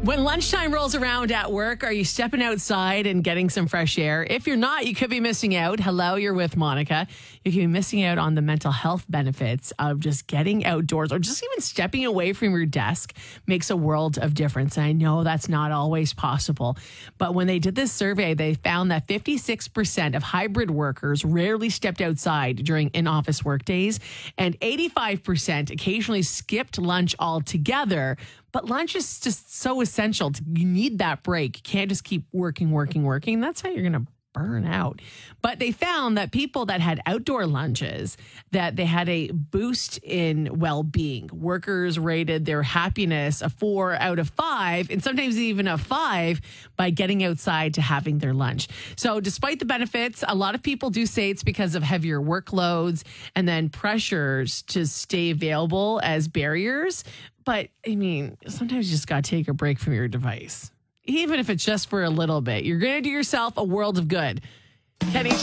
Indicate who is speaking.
Speaker 1: When lunchtime rolls around at work, are you stepping outside and getting some fresh air? If you're not, you could be missing out. Hello, you're with Monica. You could be missing out on the mental health benefits of just getting outdoors or just even stepping away from your desk makes a world of difference. And I know that's not always possible. But when they did this survey, they found that 56% of hybrid workers rarely stepped outside during in-office work days, and 85% occasionally skipped lunch altogether. But lunch is just so essential. You need that break. You can't just keep working. That's how you're going to burn out. But they found that people that had outdoor lunches, that they had a boost in well-being. Workers rated their happiness a 4 out of 5, and sometimes even a 5 by getting outside to having their lunch. So despite the benefits, a lot of people do say it's because of heavier workloads and then pressures to stay available as barriers. But, I mean, sometimes you just got to take a break from your device. Even if it's just for a little bit. You're going to do yourself a world of good. Kenny